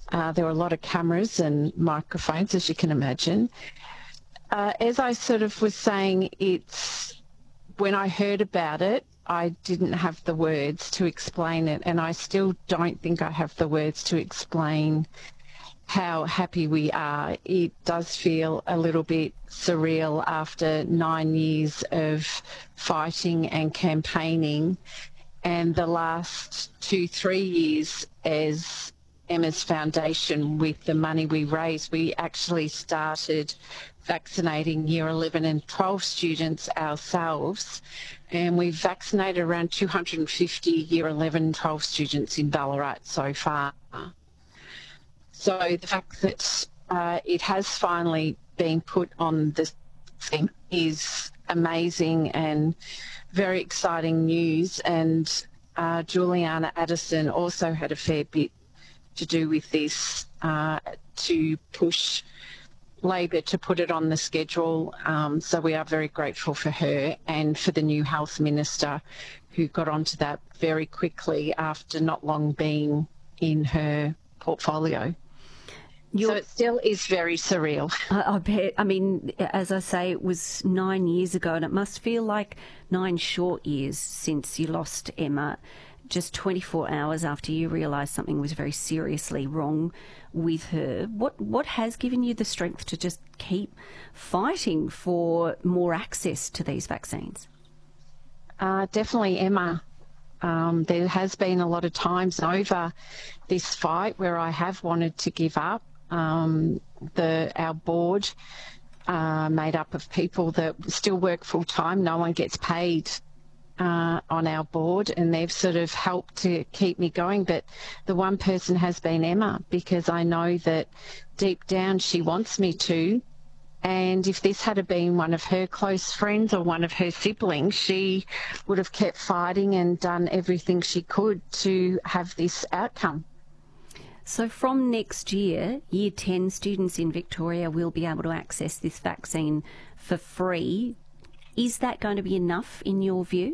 There were a lot of cameras and microphones, as you can imagine. As I sort of was saying, when I heard about it, I didn't have the words to explain it, and I still don't think I have the words to explain how happy we are. It does feel a little bit surreal after 9 years of fighting and campaigning, and the last 2-3 years as Emma's Foundation, with the money we raised, we actually started vaccinating year 11 and 12 students ourselves, and we've vaccinated around 250 year 11 and 12 students in Ballarat so far. So the fact that it has finally been put on the thing is amazing and very exciting news, and Juliana Addison also had a fair bit to do with this, to push Labor to put it on the schedule. So we are very grateful for her and for the new Health Minister, who got onto that very quickly after not long being in her portfolio. So it still is very surreal. I bet. I mean, as I say, it was 9 years ago, and it must feel like 9 short years since you lost Emma, just 24 hours after you realised something was very seriously wrong with her. What has given you the strength to just keep fighting for more access to these vaccines? Definitely Emma. There has been a lot of times over this fight where I have wanted to give up. Our board made up of people that still work full time. No one gets paid on our board, and they've sort of helped to keep me going. But the one person has been Emma, because I know that deep down she wants me to. And if this had been one of her close friends or one of her siblings, she would have kept fighting and done everything she could to have this outcome. So from next year, Year 10 students in Victoria will be able to access this vaccine for free. Is that going to be enough in your view?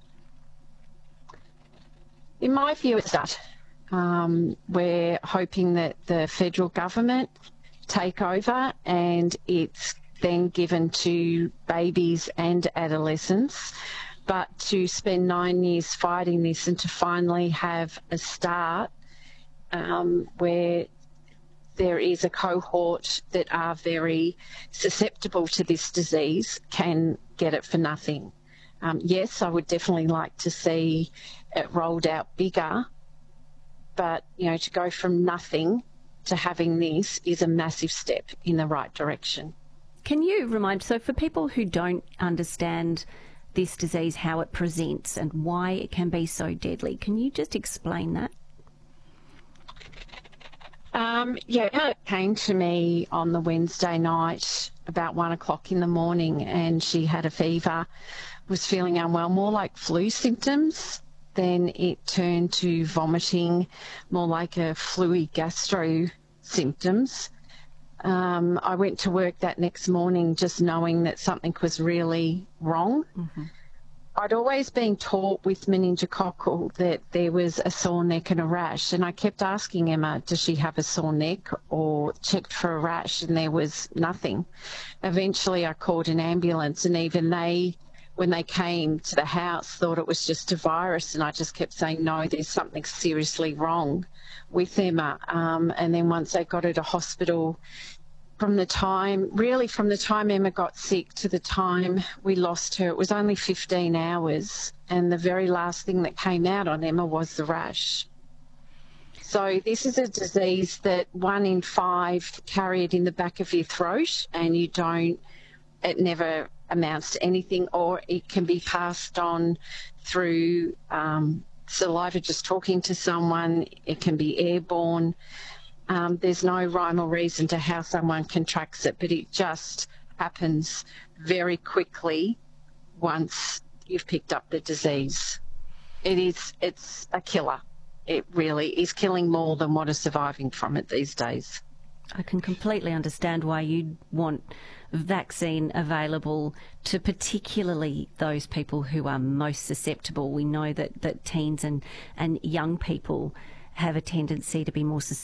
In my view, it's not. We're hoping that the federal government take over and it's then given to babies and adolescents. But to spend 9 years fighting this and to finally have a start where there is a cohort that are very susceptible to this disease can get it for nothing. Yes, I would definitely like to see it rolled out bigger, but to go from nothing to having this is a massive step in the right direction. Can you remind, so for people who don't understand this disease, how it presents and why it can be so deadly, can you just explain that? Emma came to me on the Wednesday night about 1 o'clock in the morning, and she had a fever, was feeling unwell, more like flu symptoms. Then it turned to vomiting, more like a fluey gastro symptoms. I went to work that next morning just knowing that something was really wrong. Mm-hmm. I'd always been taught with meningococcal that there was a sore neck and a rash, and I kept asking Emma, does she have a sore neck, or checked for a rash, and there was nothing. Eventually I called an ambulance, and even they, when they came to the house, thought it was just a virus, and I just kept saying, no, there's something seriously wrong with Emma. And then once they got her to hospital, from the time Emma got sick to the time we lost her, it was only 15 hours, and the very last thing that came out on Emma was the rash. So this is a disease that 1 in 5 carry it in the back of your throat, and it never amounts to anything, or it can be passed on through saliva, just talking to someone. It can be airborne. There's no rhyme or reason to how someone contracts it, but it just happens very quickly once you've picked up the disease. It's a killer. It really is killing more than what are surviving from it these days. I can completely understand why you'd want vaccine available to particularly those people who are most susceptible. We know that teens and young people have a tendency to be more susceptible